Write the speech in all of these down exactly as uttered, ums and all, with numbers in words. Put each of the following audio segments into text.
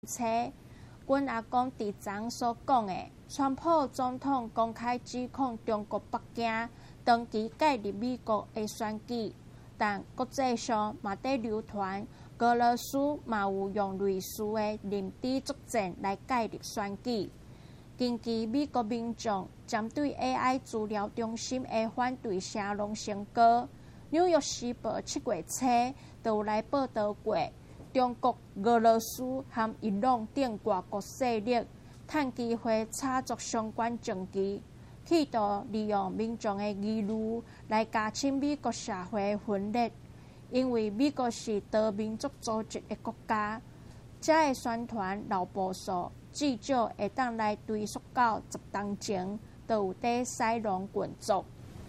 车。阮阿公伫昨所讲的，川普总统公开指控中国北京长期介入美国的选举，但国际上嘛在流传俄罗斯嘛有用类似的临时作战来介入选举。近期美国民众针对 A I 资料中心的反对声浪升高，纽约时报七月初就有来报道过。中国、俄罗斯和伊朗等外国势力趁机会炒作相关证据，企图利用民众的疑虑来加深美国社会的分裂。因为美国是多民族组织的国家，这个宣传老部数至少会当来追溯到十年前，就有在使用运作。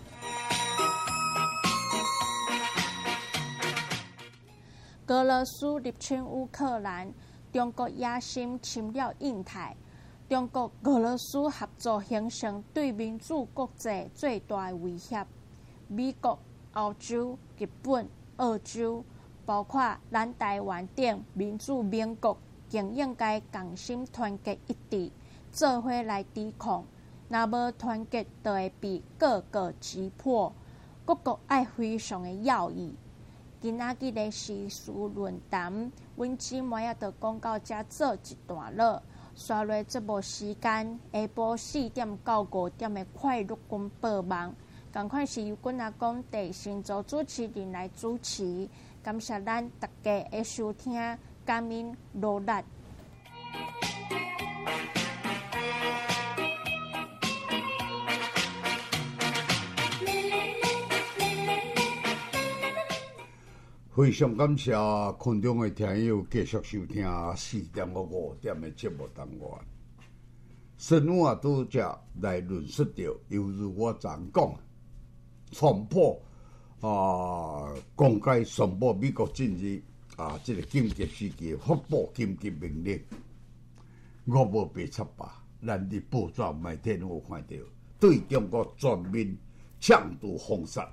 俄罗斯入侵乌克兰，中国野心侵略印太，中国、俄罗斯合作形成对民主国际最大的威胁。美国、欧洲、日本、澳洲，包括咱台湾等民主盟国，更应该同心团结一致，做伙来抵抗。若无团结，就会被各个击破。各国爱非常的要义。今仔日的时事论坛，阮姊妹也就讲到遮做一段落。刷落节目时间，下晡四点到五点的快乐公报网，同款是由阮阿公第新组主持人来主持。感谢咱大家的收听，感恩努力。 非常感谢群众的听友继续收听四点到五点的节目单元。生活啊，拄则来论述到，犹如我昨讲，川普啊公开宣布美国近日啊这个紧急时期发布紧急命令，五无八七八，咱伫报纸媒体有看到，对中国全面强度封杀。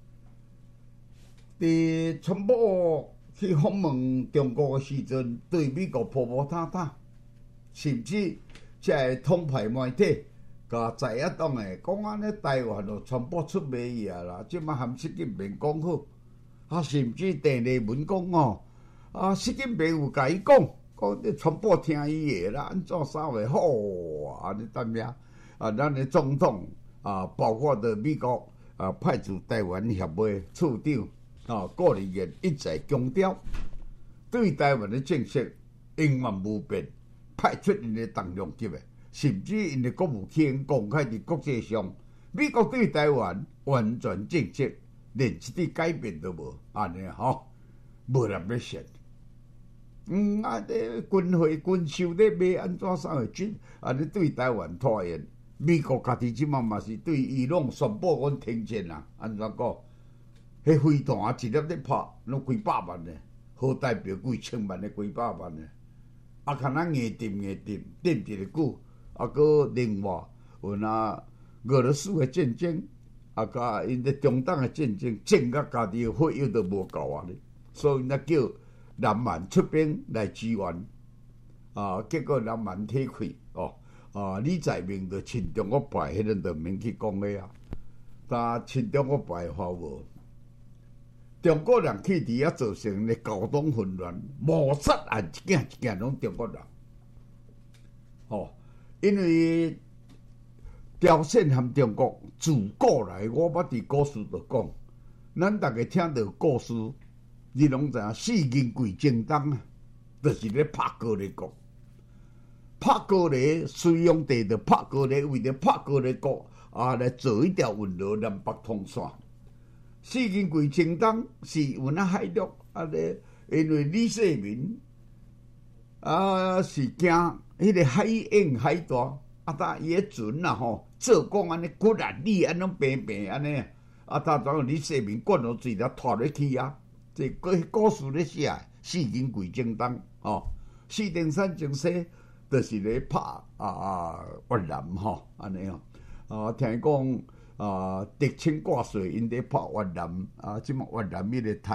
伫川普去访问中国的时阵，对美国破破打打，甚至这统派媒体甲在野党诶讲安尼台湾哦，川普出卖去啊啦，即摆含习近平讲好，啊，甚至第二文讲哦，啊，习近平有甲伊讲，讲你川普听伊诶啦，安怎啥会好啊？安尼等下啊，咱诶总统啊，包括着美国啊，派驻台湾协会处长。啊，个人言一再强调，对台湾的政策永远不变，派出因的重量级的，甚至因的国务卿公开伫国际上，美国对台湾完全政策连一点改变都无，安尼吼，无人要信。嗯啊，这军费、军售咧卖安怎啥会准？安尼对台湾拖延，美国家己即马嘛是对伊朗宣布阮停战啊，安怎讲？迄飞弹啊，一粒咧拍，拢几百万呢，好代表几千万的几百万呢。啊，看咱硬定硬定，定一个久，啊，搁另外有那俄罗斯的战争，啊，甲因的中东的战争，战甲家己的火药都无够啊咧，所以那叫南蛮出兵来支援，啊，结果南蛮退溃哦，啊，李在明就亲中国派，迄阵就免去讲个啊，但亲中国派话无。中国人去伫遐造成的交通混乱，谋杀案一件一件拢中国人。哦，因为朝鲜和中国自古来，我捌伫故事就讲，咱逐个听到故事，你拢知影四人贵正当啊，就是咧拍高丽国，拍高丽隋炀帝就拍高丽，为了拍高丽国啊来做一条运河南北通线。四人贵正当是有那海陆啊咧，因为李世民啊是惊迄个海淹海大，啊搭伊迄船啦吼，做讲安尼骨啊力安拢平平安尼，啊搭怎李世民灌落水了拖落去啊，这个故事咧写四人贵正当哦，四点三正西就是咧拍啊啊越南吼安尼哦，啊听讲。啊，敌清挂水，因伫拍越南啊，即马越南迄个台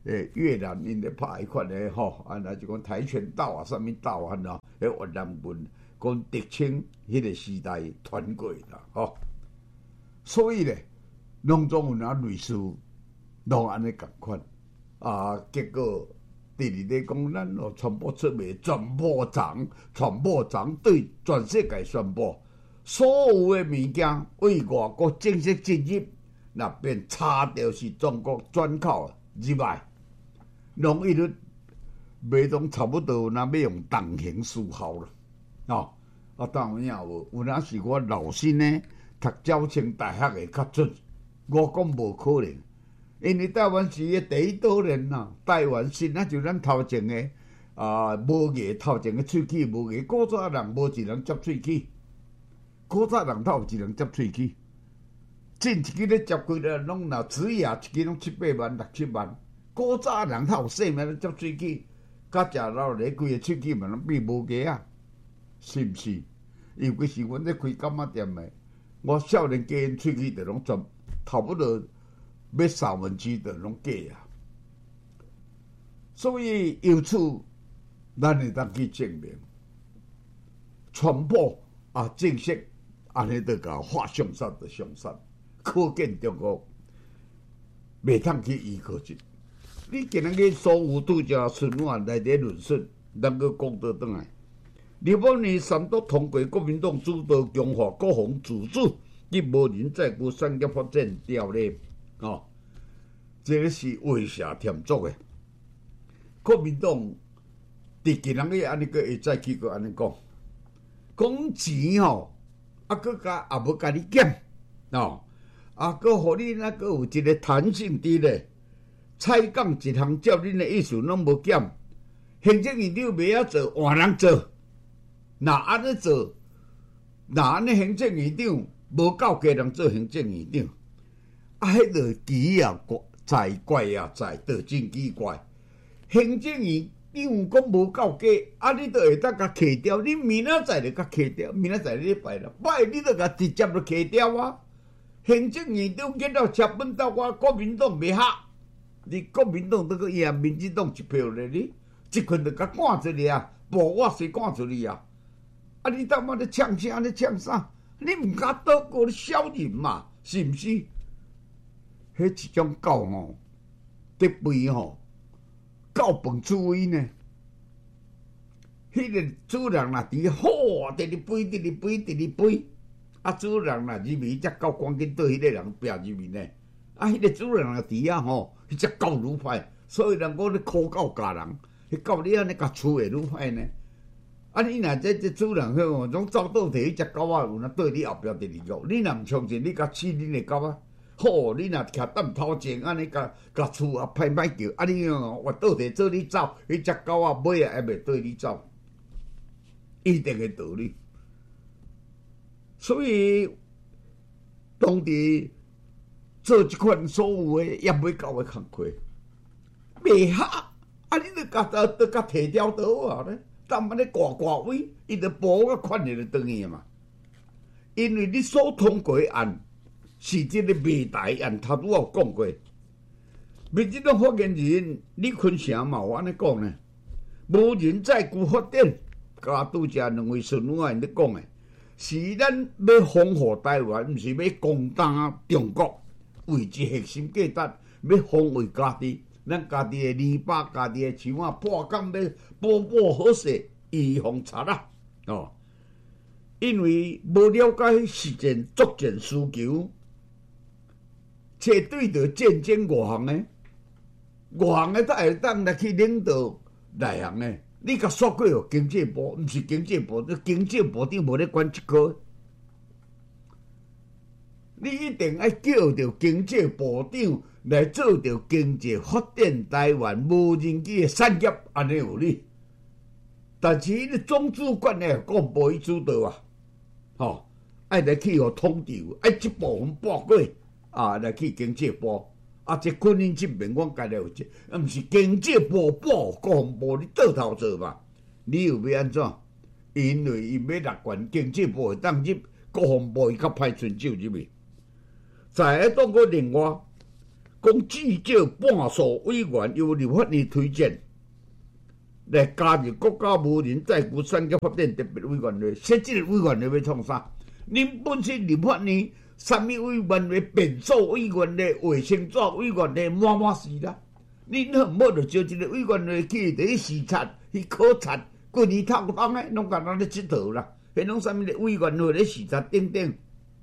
诶越南因咧拍迄款诶吼，啊那就讲跆拳道啊，啥物道啊喏，迄越南文讲狄青迄个时代传过啦吼。所以咧，拢总有哪类似，拢安尼共款啊。结果第二咧讲，咱哦传播出卖，传播长，传播长对全世界宣布，所有诶物件为外国正式进入，那便查到是中国转口入来，拢一律卖拢差不多，那要用动刑思考啦，哦，啊当然也有，有哪是我老师呢？读招生大学的较准，我讲无可能，因为台湾是个第一岛链呐。台湾是啊，就咱头前的啊，无牙头前的喙齿无牙，古早人无一人接喙齿，古早人头有一人接喙齿，进一支咧接几个，拢若齿牙一支拢七八万、六七万。古早人头有细命咧接喙齿，甲食老咧规个喙齿嘛拢变无牙啊，是毋是？尤其是阮咧开柑仔店的。我少年家因喙齿就拢全差不多要三分之就拢假啊，所以由此咱会当去证明，传播啊正式安尼就甲画上山就上山，可见中国袂通去依靠这。你今日个所有拄则春晚内底论述，咱个讲倒转来。日本年三读通过国民党主导强化国防自主及无人载具产业发展条例，哦，这个是威胁添足的。国民党伫今日个安尼个会再去个安尼讲，讲钱吼，啊，佮甲也无甲你减，哦，啊，佮互你那个有一个弹性伫咧，菜讲一项照恁的意思拢无减，行政院长袂晓做，换人做。那安尼做，那安尼行政院长无够家人做行政院长，啊，迄个奇啊怪，怪啊在，就真奇怪。行政院长讲无够家，啊，你都会当甲揢掉，你明仔载就甲揢掉，明仔载你拜啦，拜你都甲直接就揢掉啊。行政院长见到吃本到我国民党袂合，你国民党都去赢民进党一票咧，你即群就甲赶出去啊，无我谁赶出去啊？啊！你他妈咧呛啥？咧呛啥？你毋敢倒过你小人嘛？是毋是？迄一种狗吼，伫肥吼，狗饭滋味呢？迄个主人若伫好，伫哩肥，伫哩肥，伫哩肥，啊！主人若入面，只狗赶紧对迄个人拼入面呢。啊！迄个主人若伫啊吼，迄只狗愈歹，所以人讲咧苦狗咬人，迄狗你安尼甲处会愈歹呢？啊！你若这这主人迄个，总走倒摕迄只狗仔有哪对你后壁伫哩咬？你若毋相信，你甲饲恁的狗仔，好，你若徛踮头前安尼甲甲厝啊歹歹叫，啊你哦，我倒摕做你走，迄只狗仔尾啊还袂对你走，一定的道理。所以当地做即款所有的也袂到的工课，袂合，啊你著甲著甲摕掉倒啊咧。当安尼挂挂位，伊就补个款就转去嘛。因为你所通过的案是即个卖台案，头拄有讲过。民进党发言人李坤城嘛有安尼讲呢，无人载具发展，甲拄则两位孙女因咧讲的，是咱要防护台湾，毋是要攻打中国，为之核心价值，要防卫家己。咱家己的篱笆，家己的墙啊，破工要保保好势，预防贼啦哦。因为无了解实践作战需求，且对着战争外行的，外行的才会当来去领导内行的。你甲说过哦，经济部毋是经济部，你经济部长无咧管即科。你一定要叫着经济部长来做着经济发展台湾无人机的产业，安尼有理。但是迄个总主管呢，讲无伊主导啊，吼，爱来去互统治，爱即部分拨过啊，来去经济部，啊，这军人这边阮家己有这，啊，毋是经济部拨国防部你倒头做嘛？你又要安怎？因为伊要立管经济部会当入，国防部伊较歹伸手入去。再来当个另外， 讲至少半数委员由立法院推荐来加入国家无人载具产业发展特别委员会。说这个委员会要创啥？恁本身立法院啥物委员会、变数委员会、卫生纸委员会满满是啦。恁好冇就招一个委员会去伫去视察、去考察，规年透冬诶，拢共咱咧佚佗啦。迄拢啥物咧委员会咧视察等等。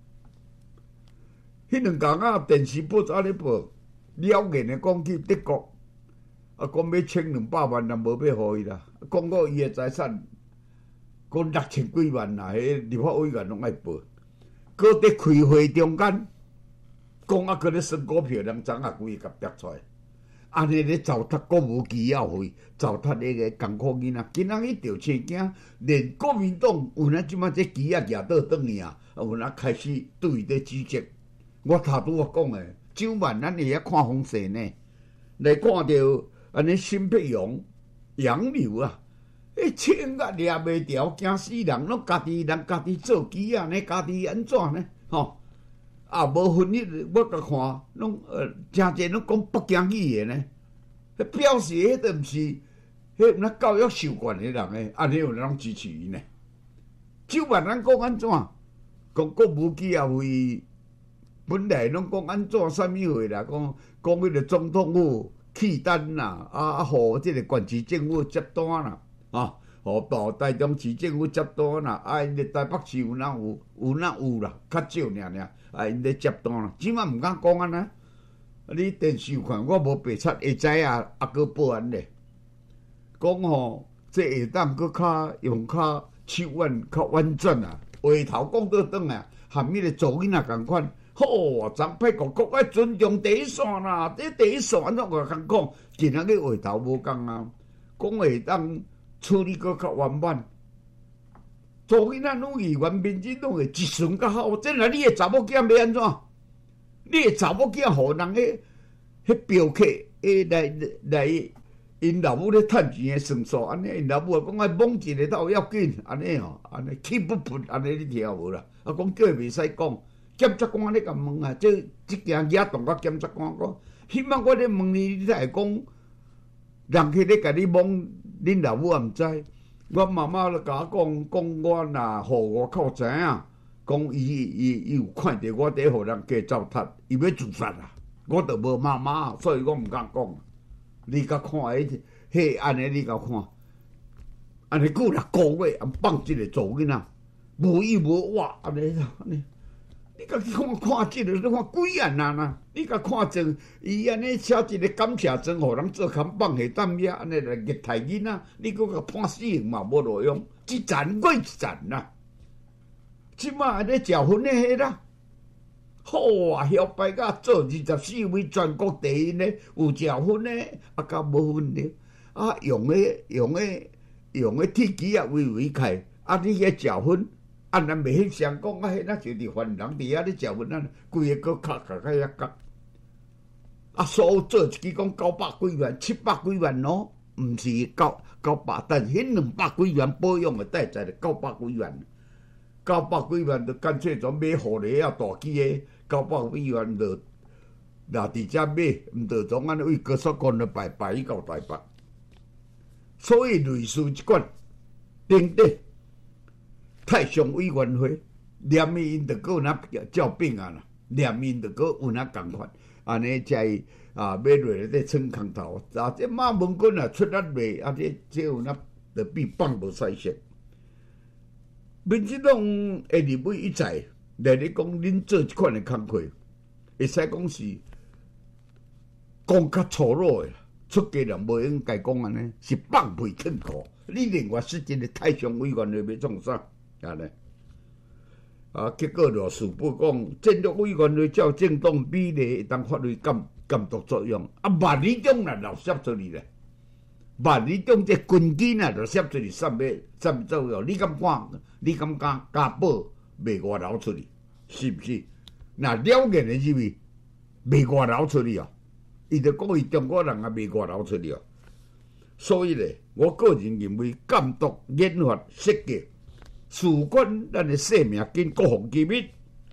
迄两工啊，电视报纸咧报，了言诶讲去德国，啊讲要千两百万，也无要互伊啦。讲到伊诶财产，讲六千几万啦，迄立法委员拢爱报。搁伫开会中间，讲啊，搁咧算股票，人知影规个甲逼出来。安尼咧糟蹋国务机要费，糟蹋迄个艰苦囡仔，今仔日着青囝，连国民党有咱即摆这机啊举倒转去啊，有咱开始对伊咧指责。我头拄我讲诶，蒋万咱会晓看风势呢，来看着安尼辛碧荣、杨柳啊，迄青啊掠袂牢，惊死人，拢家己人家己做机啊，呢家己安怎呢？吼！啊，无分迄，我甲看，拢呃，真侪拢讲北京语诶呢。迄表示迄都毋是，迄毋咱教育受惯诶人诶，安尼有人支持伊呢？就万咱讲安怎？讲国务机也费，本来拢讲安怎啥物货啦？讲讲迄个总统府契丹啦，啊啊，互即个县市政府接单啦，啊，互到台中市政府接单啦，啊，因咧台北市有哪有有哪有啦，较少尔尔。啊！因咧接单啦，即摆毋敢讲安尼。你电视有看，我无白插，会知影啊，佫报安咧。讲吼，这下当佫较用较手腕较婉转啊，话头讲倒转啊，含迄个做囡仔共款。好，张派国国爱尊重第一线啦，这第一线安怎个共讲？今仔日话头无共啊，讲下当处理佫较圆满。做囡仔拢议员民进党诶一顺较好，真来你诶查某囝要安怎？你诶查某囝互人迄迄嫖客诶来来因老母咧趁钱诶算数，安尼因老母啊讲啊懵一个倒要紧，安尼吼，安尼气不噗，安尼你听无啦？啊讲叫伊袂使讲，检察官咧甲问啊，这即件惹动甲检察官讲，迄摆我咧问你，你才会讲，人去咧甲你懵，恁老母也毋知。我妈妈咧甲我讲，讲我若互外口知影，讲伊伊伊有看着我伫互人家糟蹋，伊要自杀啊！我着无妈妈，所以我毋敢讲。你甲看迄迄安尼，你甲看，安尼过六个月，放一个做囡仔，无依无我，安尼安尼。你甲去看看即个，你看几啊人啊？你甲看证，伊安尼写一个感谢状，互人做工放下担野，安尼来虐待囡仔，你搁甲判死刑嘛无路用，一赞过一赞啦。即摆安尼食薰的迄啦，好啊！晓摆甲做二十四位全国第一呢，有食薰的，啊，甲无薰的，啊，用的用的用的铁机啊，微微开，啊，你遐食薰。啊，咱袂翕相讲啊，迄那就是犯人伫遐咧食薰啊，规个搁卡卡卡遐角。啊，所有做一支讲九百几万、七百几万咯，毋是九九百，但是迄两百几万保养的代志咧九百几万，九百几万就干脆就买互个啊大机的，九百几万就若伫遮买，毋着从安尼为高速公路排排去到台北，所以类似即款等等。太上委员会，连因着搁有哪照病啊啦，连因着搁有哪共款，安尼才会啊买落来咧蹭空头。啊，这马文君啊出力卖，啊这这有哪着比放无使色。民进党下立委一再来咧讲，恁做即款的工课，会使讲是讲较粗鲁的，出家人无应该讲安尼，是放屁吞口。你另外是一个太上委员会要创啥？安尼，啊，结果就事报讲，战略委员会照政党比例会当发挥监监督作用。啊，万里中若漏摄出去咧，万里中这军机啊，就摄出去什么什么作用？你敢看？你敢敢加保袂外流出去？是不是？那了解的是咪袂外流出去哦？伊就讲伊中国人也袂外流出去哦。所以咧，我个人认为监督研发设计。事关咱的生命跟国防机密，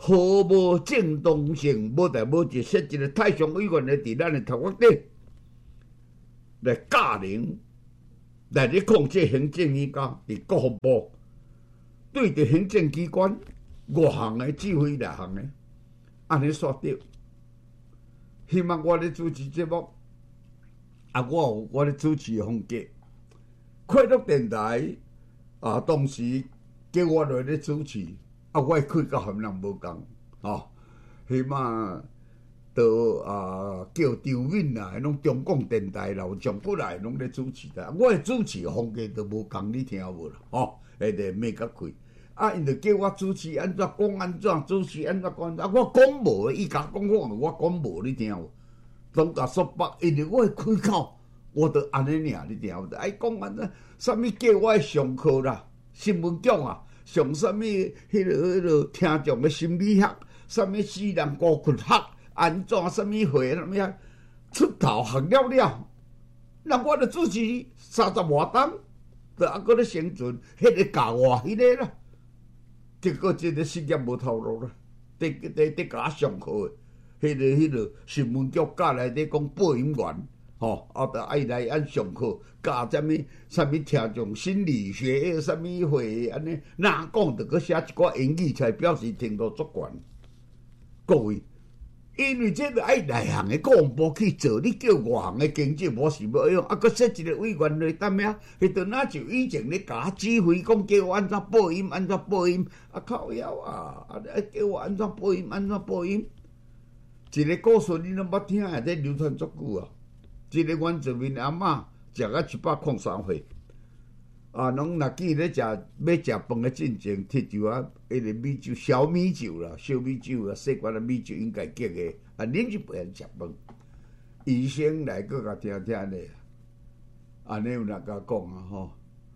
毫无正当性，无代无志，设一个太上委员来伫咱的头壳顶来驾凌，来咧控制行政机关伫国防部对着行政机关五项的指挥六项的，安尼煞对。希望我咧主持节目，啊，我有我咧主持的风格。快乐电台啊，当时叫我来咧主持，啊，我开甲含人无共，吼，希望到啊叫张敏啊，拢中共电台啦，有上过来拢咧主持的，我的主持风格都无共，你听有无啦？吼，下个免甲开。啊！因就叫我主持安怎讲安怎，主持安怎讲安怎。我讲无，伊甲讲好，我讲无，你听有？拢甲说白，因为我开口，我都安尼尔，你听有？哎，讲安怎？啥物叫我上课啦？新闻局啊，上啥物？迄个迄个听众的心理学，啥物私人孤困学，安怎啥物会啥物啊？出头学了了，那我著主持三十外档，著还搁咧生存，迄个教我迄个啦。结果这个事业无头路啦，得得得甲我上课的，迄、那个迄、那个新闻局教来咧讲播音员，吼、哦，啊，得爱来按上课，教啥物啥物听众心理学，啥物会安尼，哪讲着搁写一寡英语才表示程度足悬。各位，因为这个爱内行的广播去做，你叫外行的经济无是无用，啊，搁设一个委员来担咩？迄阵哪就以前咧甲我指挥，讲叫我安怎播音，安怎播音，啊靠腰啊！啊，叫我安怎播音，安怎播音。一个故事你拢捌听啊，这流传足久啊。一个原住民阿嬷食啊一百零三岁，啊，拢若记咧食要食饭的进前，摕酒啊，迄个米酒、小米酒啦、小米酒啊，细罐的米酒应该结的，啊，啉一杯食饭。医生来搁甲听听咧，安尼有人甲讲啊吼，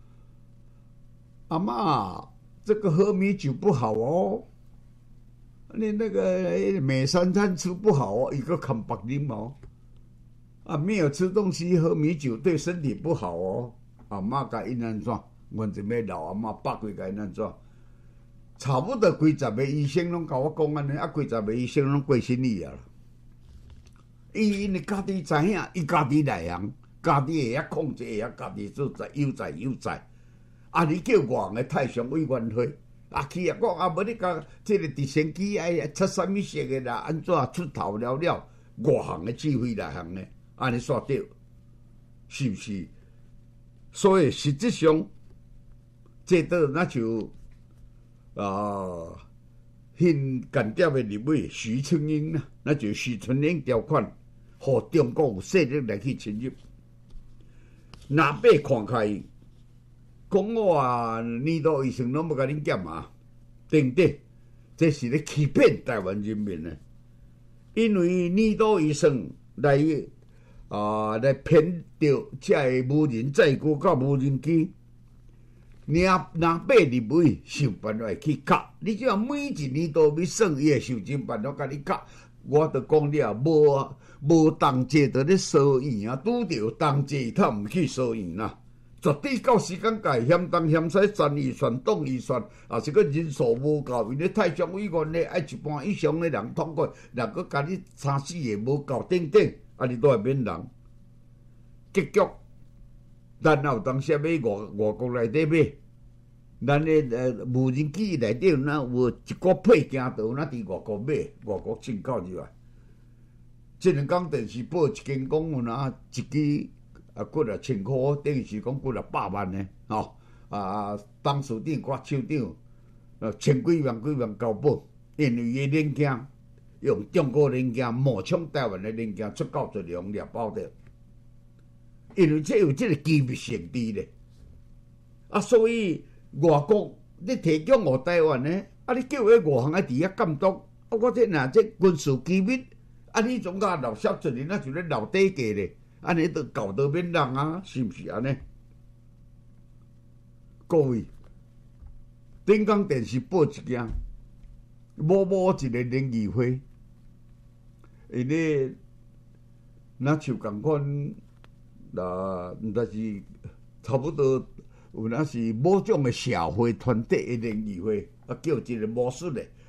阿嬷，这个喝米酒不好哦，你那个每三餐吃不好哦，一个看白啉哦，啊，没有吃东西喝米酒对身体不好哦。阿嬷甲因安怎？阮一尾老阿嬷百几甲因安怎？差不多几十个医生拢甲我讲安尼，啊，几十个医生拢过身去啊。伊因为家己知影，伊家己内行，家己会晓控制，会晓家己做在悠哉悠哉。啊，你叫外行的太上委员会，啊去啊讲啊，无你甲即个直升机爱出啥物色的啦？安怎出头了了？外行的指挥内行的，安尼煞对，是毋是？所以实质上，这倒那就啊，很干掉的立委徐春英啦，那就徐春英条款，互中国有势力来去侵入。若被看开，讲我啊，年度医生拢要甲恁减啊，等等，这是咧欺骗台湾人民的，因为年度医生来。啊！来骗着这个无人载具甲无人机，若若买入位想办法去卡。你只要每一年都要算，伊会想尽办法甲你卡。我著讲了，无无同齐著咧收院啊，拄着同齐他毋去收院啦。绝对到时间界嫌东嫌西，占预算、动预算，也是个人数无够，因为太上委员咧爱一半以上的人通过，若搁甲你三四个无够等等。啊！你都系免人，结局咱有当时买外外国内底买，咱诶呃无人机内底那有一个配件，都那伫外国买，外国进口入来。即两工电视报一间讲有哪一支啊，几啊千箍，等于是讲几啊百万呢，吼、哦、啊！董事长、我首长，呃，千几万、几万交保，因为伊零件。用中国零件冒充台湾的零件出口出量掠包的，因为这有这个机密性质咧，啊，所以外国你提供互台湾呢，啊，你叫迄外行啊伫遐监督，啊，我这若这军事机密，啊，你总甲漏泄出去，那就咧漏底价咧，安尼都搞得免人啊，是毋是安尼？各位，顶港电视报一件。某某一个联谊会，因咧那像共款，啊，毋但是差不多有那是某种的社会团体的联谊会，啊，叫一个魔术的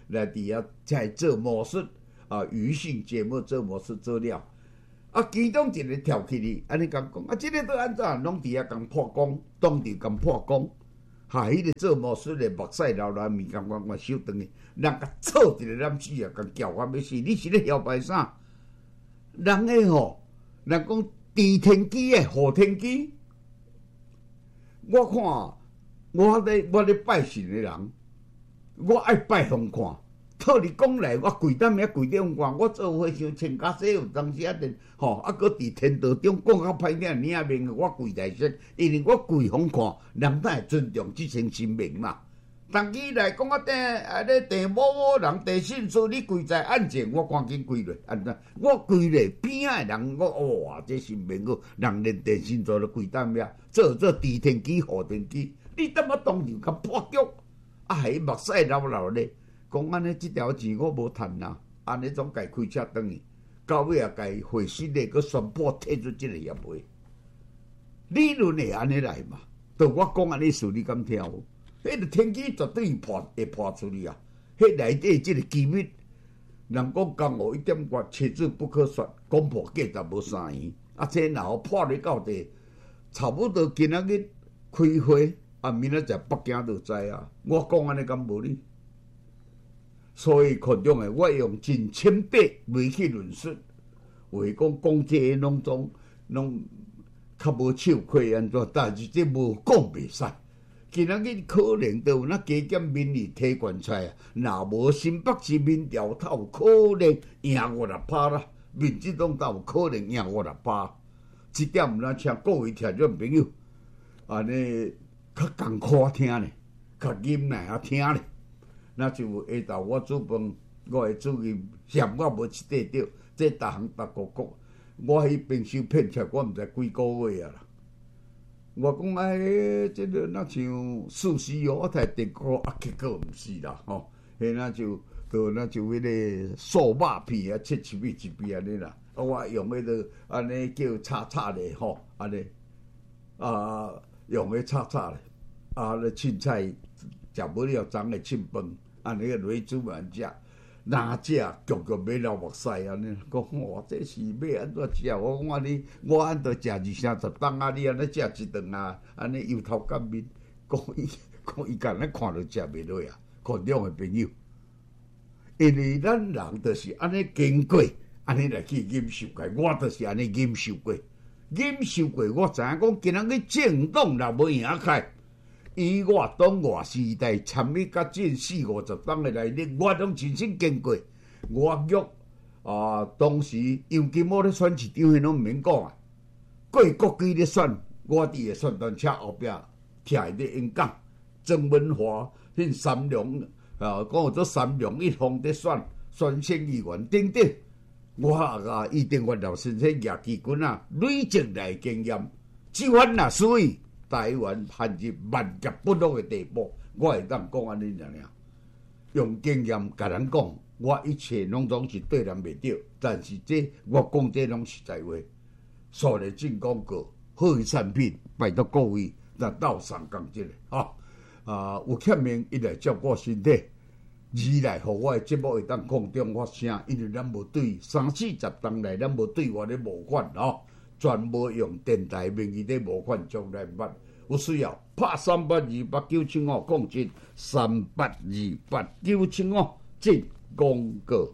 来伫遐在做魔术啊，娱性节目做魔术做了。啊，其中一个跳起哩，安尼讲讲，啊，即、這个都安怎，拢伫遐共破功，当场共破功。哈，迄、那个做魔术的目屎流流，面感觉我手长的，人甲操一个男死啊，共叫我要死，你是咧晓摆啥？人个吼，人讲地天机诶，好天机。我看我咧我咧拜神的人，我爱拜风看。套你讲来，我跪踮遐跪伫看，我做伙像穿甲洗，有当时啊连吼，啊搁伫天道中讲较歹听，领面我跪在身，因为我跪风看，人哪会尊重即层神明嘛？当起来讲啊，第啊咧第某某人第信说你跪在案前，我赶紧跪落，安怎？我跪咧边仔人，我哇，这神明个人连第信座都跪踮遐，做做地天机、好天机，你怎么当场甲破局？啊，迄目屎流流咧。讲安尼，即条钱我无趁啦，安尼总该开车转去，到尾也该回信咧，佮宣布退出即个业务。理论会安尼来嘛？就我讲安尼事，你敢听无？迄个天机绝对破会破出去啊！迄内底即个机密，人讲江湖一点关，切子不可说，讲破价值无三元。啊，这然后破咧到底，差不多今仔日开会，啊，明仔载北京就知啊。我讲安尼敢无哩？所以群众诶，我用真谦卑来去论述，话讲讲这个拢总拢较无手亏安怎？但是这无讲袂使。今仔日可能都有那加减民意提悬出来啊，若无新北市民调，他有可能赢五六趴啦。民进党才有可能赢五六趴。这点毋咱请各位听众朋友，安尼较共苦听咧，较忍耐啊听咧。那就下昼我煮饭，我会煮伊嫌我无一块着，这逐项逐个国，我迄平手骗出，我毋知几个月啊啦。我讲哎，这个那像事实哦，我才结果啊，结果毋是啦，吼，迄那就就那就迄个素肉片啊，切一片一片安尼啦。啊，我用迄个安尼叫炒炒咧，吼，安尼啊，用迄炒炒咧，啊，咧凊菜食无了，昨个凊饭。安尼个落去煮饭食，哪食局局要流目屎安尼，讲哇，这是要安怎食？我讲你，我按着食二三十顿啊，你安尼食一顿啊，安尼油头干面，讲伊讲伊干咱看着食袂落啊，群众的朋友，因为咱人就是安尼经过，安尼来去忍受过，我就是安尼忍受过，忍受过，我知影讲今仔日政党若无赢开。以我党外时代参与甲近四五十党的内底，我拢亲身经过。我约啊，当时杨金武咧选市长，迄拢毋免讲啊。各国际咧选，我伫个宣传车后壁听伊咧演讲。曾文华、迄三良啊，讲有做三良一方咧选选县议员等等。我啊，伊定阮老先生叶基军啊，累积来经验，即番若属于。台湾陷入万劫不复的地步，我会当讲安尼尔尔，用经验甲人讲，我一切拢总是对人袂着，但是这我讲这拢实在话。所谓进广告，好的产品，拜托各位来斗相共一个哈啊！有欠命一来照顾身体，二来互我的节目会当空中发声，因为咱无对三四十档内，咱无对我咧模范吼。全无用电台名义咧模范将来捌，有需要拍三八二八九七五讲真，三八二八九七五进广告。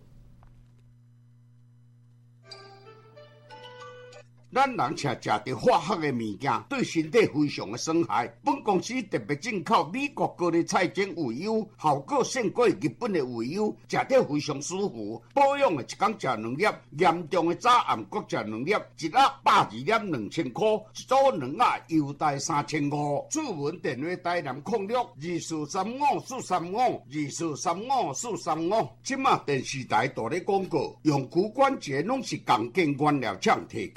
咱人吃食着化学的物件，对身体非常的损害。本公司特别进口美国高丽菜精鱼油，效果胜过日本的鱼油，食着非常舒服。保养的一天食两粒，严重的早暗各食两粒，一盒百二粒两千块，一组两盒优待三千五。主文电话台南控六二四三五四三五二四三五四三五。即马电视台大咧广告，用骨关节拢是共建原料厂提供。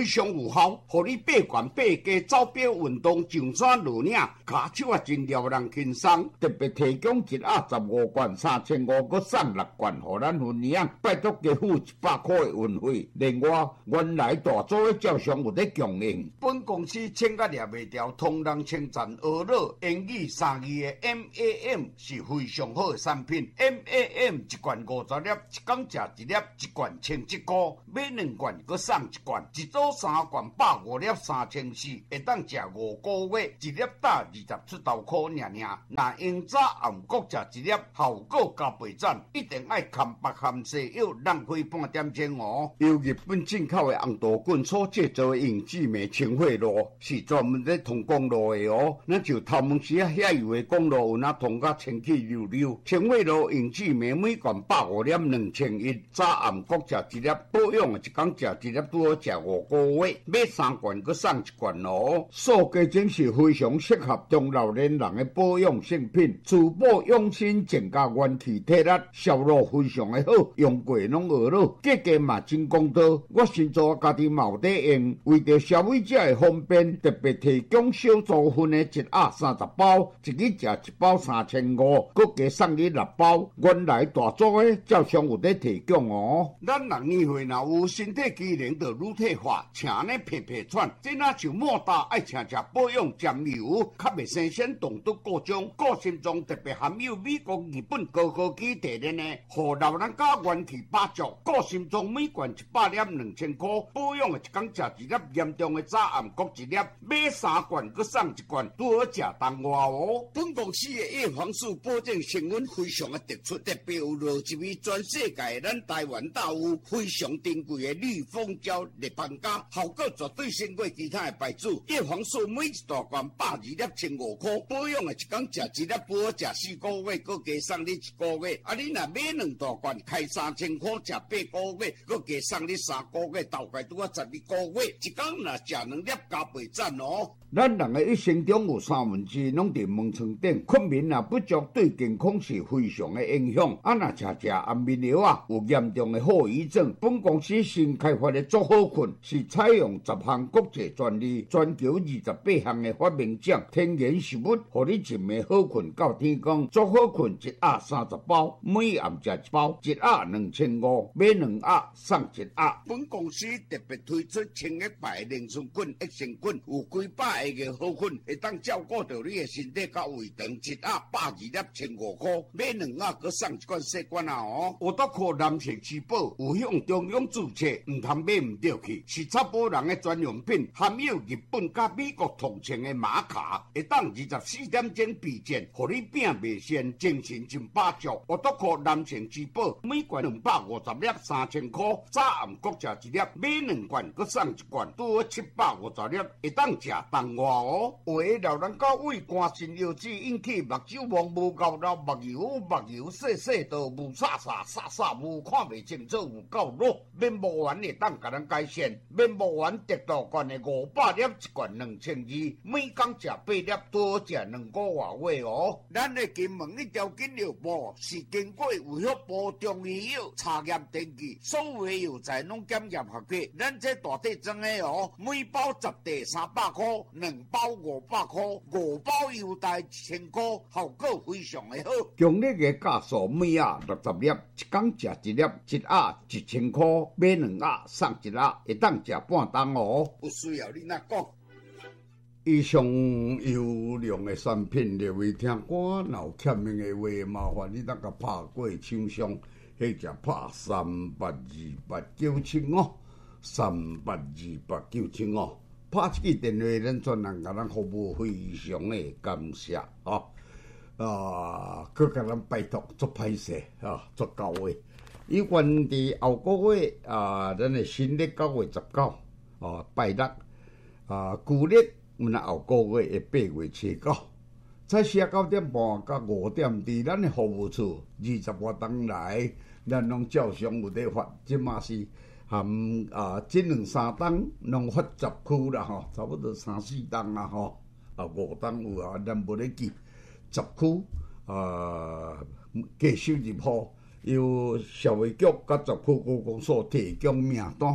非常有效，互你八悬八低走表运动上山落岭，骹手啊真撩人轻松。特别提供一盒十五罐三千五，搁送六罐，互咱分享。拜托加付一百块的运费。另外，原来大组的照常有咧供应。本公司请甲掠袂掉，同人称赞俄乐英语三字的 M A M 是非常好的产品。M A M 一罐五十粒，一工食一粒，一罐千一块，买两罐搁送一罐，一组三罐百五粒三千四，会当食五个月，一粒打二十出头块尔尔。若用早暗各食一粒，效果加倍赞，一定爱含白含西药，浪费半点钟哦。由日本进口的红豆棍所制造的永志美清血露，是专门咧通公路的哦。咱就头毛时啊遐油的公路有哪通甲清气溜溜。清血露永志美每罐百五粒两千一，早暗各食一粒，保养的一工食一粒拄好食五个月，买三罐搁送一罐哦。素鸡精是非常适合中老年人的保养性品，滋补养生，增加元气体力，效果非常的好，用过拢学了，价格嘛真公道。我先做家己嘛有在用，为着消费者的方便，特别提供小组分的一盒三十包，一日食一包三千五，搁加送你六包。原来大组的照常有在提供哦。咱人年岁若有身体机能就乳退化，请呢皮皮喘，这哪像莫大爱请食保养沾油，较袂生鲜动毒各种，个性中特别含有美国、日本高科技提炼的，互老人家元气百足。个性中每罐一百粒两千块，保养的一工食一粒，严重的早暗各一粒，买三罐搁送一罐，拄好食当外哦。本公司的叶黄素保证成分非常的突出，特别有落一味全世界咱台湾豆腐非常珍贵的绿蜂胶立邦家，效果绝对胜过其他的牌子。叶黄素每一大罐百二粒千五块，保养的一工食一粒，拄好食四个月，搁加送你一个月。啊，你若买两大罐，开三千块，食八个月，搁加送你三个月，大概拄啊十二个月。一工若食两粒，加倍赞哦。咱人的一生中有三分之拢伫门床顶，困眠若不足，对健康是非常的影响。啊，若食食安眠药啊，有严重的后遗症。本公司新开发的足好困，是采用十项国际专利，全球二十八项的发明奖，天然食物，互你一暝好困到天光。足好困一盒三十包，每暗食一包，一盒两千五，买两盒送一盒。本公司特别推出清液牌凝酸菌、益生菌，有几百个嘅好菌，会当照顾到你嘅身体甲胃肠。一盒百二粒千五块，买两盒佮送一罐细罐啊哦。我都靠男性之宝，有向中央注册，唔通买唔到去，是查甫人嘅专用品，含有日本甲美国同情嘅玛卡，会当二十四点钟避震，互你病袂先，精神真百足。我都靠男性之宝，每罐两百五十粒，三千块，早暗各食一粒，买两罐佮送一罐，拄好七百五十粒，会当食当外哦。有的老人家胃肝肾腰子引起目睭望无够老，目睭目睭细细道，雾煞煞煞煞雾，看袂清楚，有够弱。面膜丸会当甲咱改善，面膜丸得到罐的五百粒，一罐两千二，每工食八粒，多食两个外月哦。咱的金门一条金药部是经过卫福部中医药查验登记，所有的药材拢检验合格。咱这大体装的哦，每包十袋三百块，两包五百块，五包优待一千块，效果非常的好。强烈的价数每盒六十粒，一工食一粒，一盒一千块，买两盒送一盒，会当食半冬哦。有需要你哪讲？以上优良的产品，列位听我若有欠命的话，麻烦你那个拍过厂商，或者拍三八二八九七五，三八二八九七五。拍这个电话，咱专人甲咱服务，非常的感谢啊！啊，佮甲咱拜托做歹势啊，做到位。伊原伫后个月啊，咱的新历九月十九啊，拜六啊，旧历我们后个月的八月初九，早些九点半到五点，伫咱的服务处二十外档来，咱拢照常有在发，即嘛是。含啊，这两三档拢发十区啦吼，差不多三四档啦吼，啊五档有啊，咱无咧记十区啊，加收入户由消费局甲十区高公所提供名单，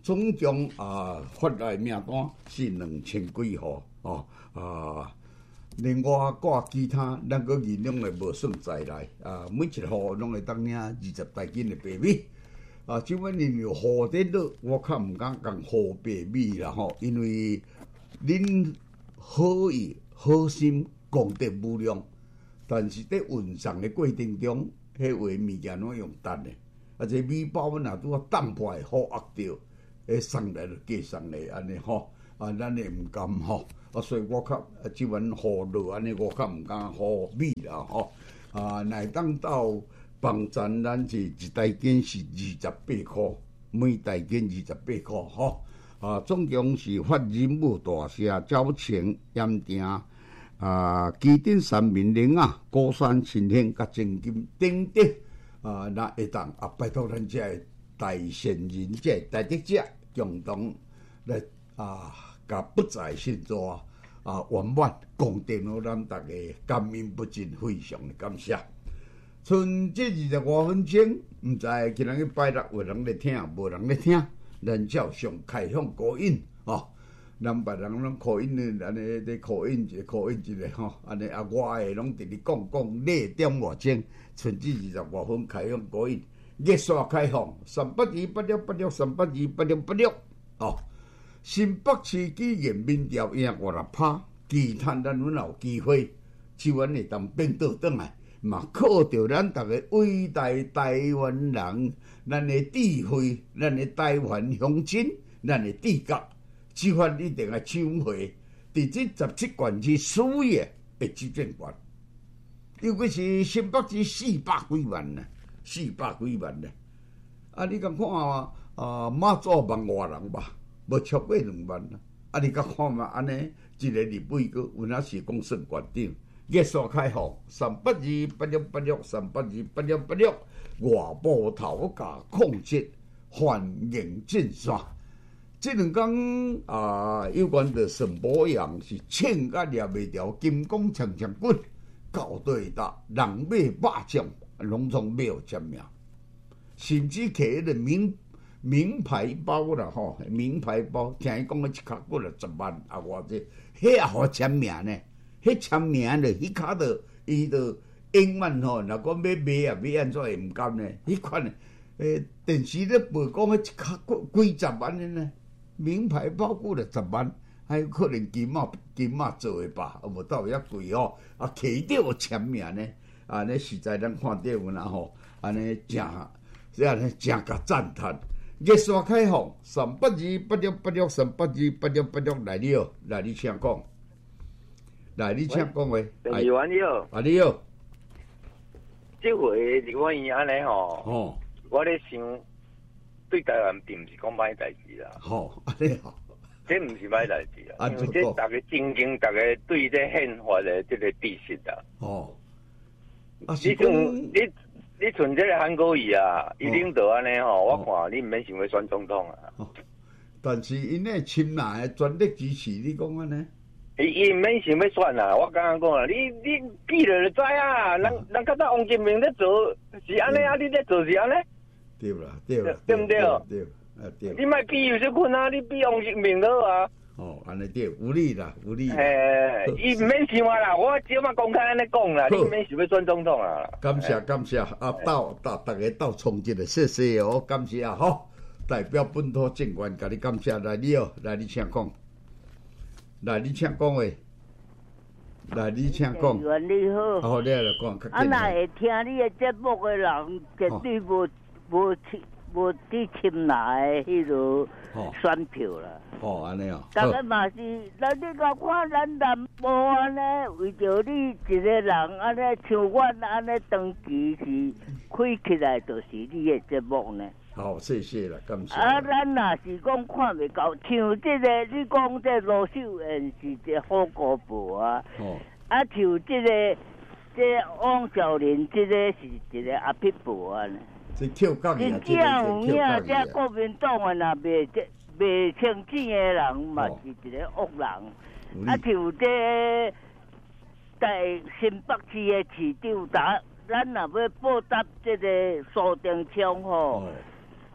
总共啊发来名单是两千几户哦啊，另外挂其他咱个银两的无算在内啊，每一户拢会当领二十大斤的白米啊。即摆因有户底落，我较毋敢讲户白米啦吼，因为恁好意好心功德无量，但是伫运送的过程中，迄位物件拢用等的，啊，这米包阮若拄啊等破好压着。诶，送来就寄送来，安尼吼，啊，咱也毋甘吼，啊，所以我较啊，即款雨落安尼，我较毋敢雨米啦吼，啊，乃当到房站，咱是一台斤是二十八箍，每台斤二十八箍吼，啊，总共是发人母大社、招情、盐埕、啊，基顶三民岭啊、高山新兴、甲正金等等，啊，那会当啊，拜托咱遮个大善人者、大德者共同来啊，甲不在信座啊圆满功德互咱大家感恩不尽，非常的感谢。剩这二十五分钟，毋知今日拜六有人咧听，无人咧听，咱照常开放高音哦。咱别人拢口音咧，安尼咧口音一个口音一个吼，安尼啊，我诶拢直直讲讲两点外钟，剩这二十五分开放高音。热线开放三八二八六八六三八二八六八六哦，新北市纪念民调赢五六趴，期盼咱阮有机会，台湾会当变倒转来，嘛靠着咱逐个伟大台湾人，咱的智慧，咱的台湾乡亲，咱的智觉，台湾一定来抢回，伫这十七县市所有的执政权，尤其是新北市四百几万呢。四百几万咧，啊！你甲看啊，啊马祖万外人吧，无超过两万啦。啊！你甲看嘛，安尼一个立委个有哪是讲算县长，热线开放三八二八六八六三八二八六八六，外部头价控制欢迎进线。这两天啊，有关的沈博阳是枪甲掠袂条，金光长长棍，到对搭人马百将。拢总没有签名，甚至摕迄个名名牌包啦吼，名牌包，听伊讲迄一卡骨了十万啊！我这迄也好签名呢，迄签名咧，迄卡着伊着英文吼，若讲要买啊，买安怎会毋甘呢？迄款诶，诶，电视咧报讲迄一卡骨几十万的呢，名牌包骨了十万，还有可能金马金马做诶吧，啊无到遐贵哦，啊，摕着签名呢。安尼实在咱看到有啦吼，安尼正，即安尼正甲赞叹。热线开放三八二八六八六三八二八六八六来你哦，来你请讲，来你请讲话。 议员你好， 啊你好， 这回如果伊安尼吼， 哦， 我咧想对台湾并毋是讲歹代志啦。 好，安尼好， 这毋是歹代志啦，因为这大家真经，大家对这宪法的这个知识啦。哦。 啊、 你像你你像这个韩国瑜啊，伊领导安尼吼，我看你毋免想要选总统啊。 哦、但是因那亲拿的全力支持，你讲安尼？ 伊伊毋免想要选啊，我刚刚讲啊，你你记了就知啊，人人较早王金明咧做是安尼啊，你咧做是安尼？ 对啦，对啦， 对毋对？ 对，啊对。 你莫比尤秀坤啊，你比王金明好啊。 哦，安尼对，有理啦，有理。 诶，伊毋免想啊啦，我只嘛公开安尼讲啦，你毋免想要选总统啊。 感谢感谢，啊，斗斗大家斗冲击的，谢谢哦，感谢啊，吼，代表本土政权，甲你感谢，来你哦，来你请讲，来你请讲话，来你请讲。 议员你好， 好，你来讲，较啊，那会听你的节目的人，绝对无无无去侵拿的迄个选票啦。 哦，安尼哦。 大家嘛是，咱你甲看咱南部安尼，为着你一个人安尼，像阮安尼长期是开起来，就是你的节目呢。 好，谢谢啦，感谢。 啊，咱若是讲看袂到，像这个你讲这罗秀燕是一个好姑婆啊。哦。啊，像这个这汪小玲，这个是一个阿匹婆啊呢。 是跳角的， 真正有影，这国民党的若袂这袂清醒的人，嘛是一个恶人。啊，像这在新北市的市长，咱咱若要报答这个苏定昌吼，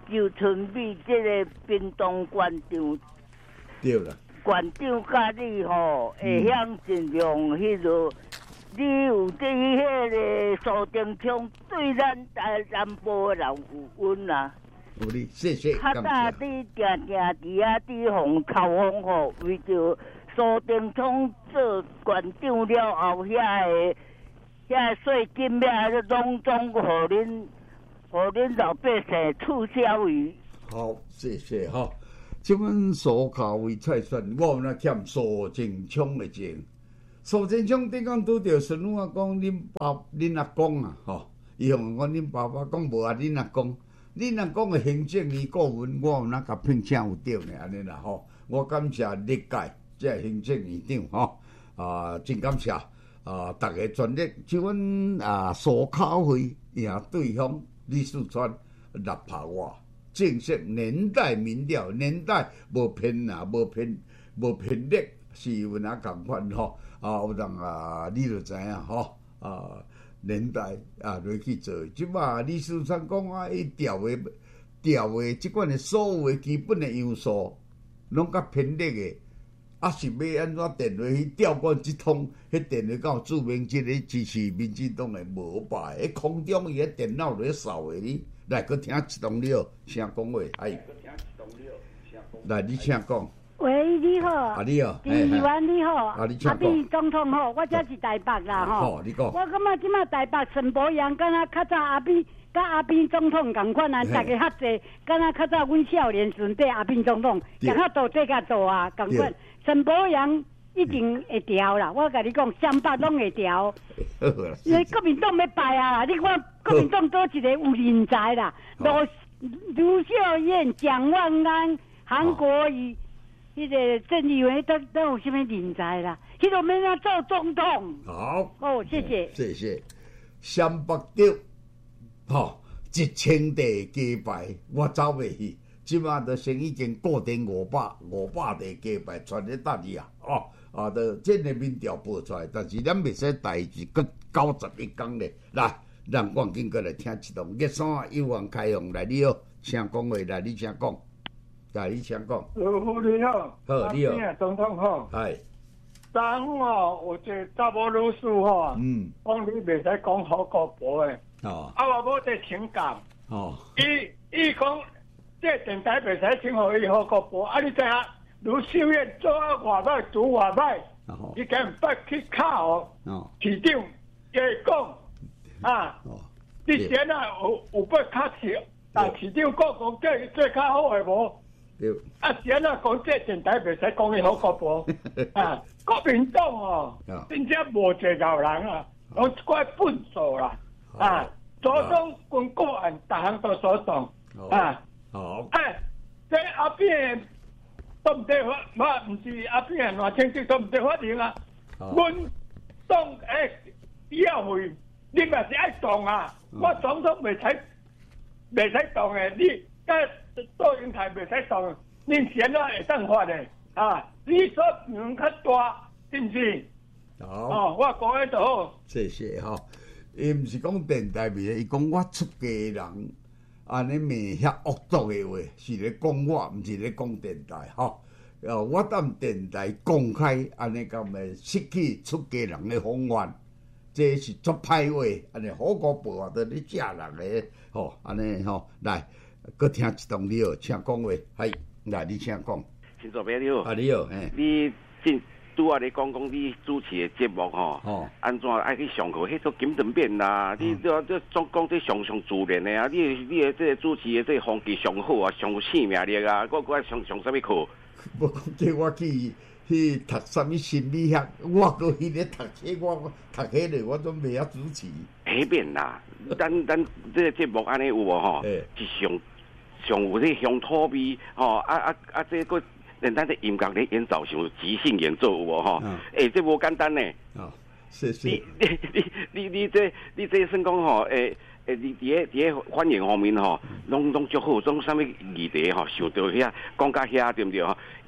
周春美这个屏东县长， 对啦， 县长甲你吼会晓尽量迄个。你有对迄个苏定昌对咱台南部的人有恩啊？ 有你，谢谢。 较早你定定伫遐伫红头风吼，为着苏定昌做县长了后，遐个遐税金遐拢总互恁，互恁老百姓促销于。 好，谢谢哈。即阮苏卡为菜选，我有那欠苏定昌的情。苏贞昌顶讲拄着孙女啊，讲恁爸恁阿公啊，吼，伊向我恁爸爸讲无啊，恁阿公，恁阿公的行政院顾问，我有哪甲聘请有着呢？安尼啦吼，我感谢历届即个行政院长吼，啊，真感谢啊，逐个全力，即阮啊苏考会赢对方李四川六拍外，正式年代民调，年代无偏啊，无偏无偏绿，是有哪共款吼。啊，有人啊，你就知影吼啊，年代啊落去做。即马李四川讲啊，伊调的调的即款的所有的基本的要素，拢较偏绿的。啊，是要安怎电话去调管即通？迄电话到著名即个支持民进党的无败，迄空中伊迄电脑咧扫的你，来搁听一段了，声讲话，哎，来你请讲。 喂，你好。 啊，你好。 议员你好。 啊，你请讲。 阿扁总统好，我这是台北啦吼。 好，你讲。 我感觉即马台北陈柏阳，敢若较早阿扁，甲阿扁总统共款啊，大家较济，敢若较早阮少年时对阿扁总统，共较做这甲做啊，共款。陈柏阳一定会调啦，我甲你讲，湘北拢会调。因为国民党要败啊！你看国民党多一个有人才啦，罗卢秀燕、蒋万安、韩国瑜。迄个郑议员都都有啥物人才啦？迄个免啊做总统。 好， 哦，谢谢， 谢谢。湘北岛，吼，一千地鸡排我走袂去，即马都先已经固定五百五百地鸡排全咧等你啊！哦，啊，都这个民调报出来，但是咱袂使代志，搁九十一天咧，来，让我紧过来听一段。热线有望开放来，你好，请讲话来，你请讲。来，你请讲。 老夫你好， 好，你好， 总统好。 係。 昨哦，有一个查某女士吼，嗯，讲你袂使讲好国婆的。哦。啊，我无得请教。哦。伊伊讲，这电台袂使请互伊好国婆，啊，你知影？卢秀燕做啊外歹，做外歹，伊今晡去考哦，市长加讲啊，之前啊有有要考试，但市长讲讲这这较好诶无？啊，是安怎讲这电台袂使讲伊好国婆啊？国民党哦，真正无一个老人啊，拢一块笨手啦啊！左中军国案，逐项都所动啊。好。哎，这阿扁都毋得法，嘛毋是阿扁乱清楚都毋得法庭啊。阮党诶医药费，你嘛是爱动啊？我总统袂使袂使动诶，你甲。做英台袂使动，恁钱啊会当发的啊！你说唔较大，是毋是？好，哦，我讲迄就好。 谢谢哈，伊毋是讲电台袂，伊讲我出家人，安尼骂遐恶毒的话，是咧讲我，毋是咧讲电台哈。呃，我当电台公开，安尼咁咪失去出家人的风范，这是足歹话，安尼好过报啊！到你假人咧，吼，安尼吼来。搁听一段你好，请讲话，系，来你请讲。 陈主编你好， 啊你好，嘿， 你正拄啊，你讲讲你主持的节目吼，哦，安怎爱去上课？迄个金灯变啦，你这这总讲这上上自然的啊，你你的这主持的这风气上好啊，上有生命力啊，我我上上什么课？ 无讲叫我去去读什么心理学，我搁去咧读册，我读起来我都未晓主持。 迄边啦，咱咱这个节目安尼有无吼？是上。上有这乡土味吼，啊啊啊！这个连咱这音乐咧演奏上即兴演奏有无吼？诶，这无简单呢。 哦，谢谢。 你你你你你这你这算讲吼，诶诶，你伫个伫个反应方面吼，拢拢足好，种啥物议题吼，想到遐讲到遐对毋对吼？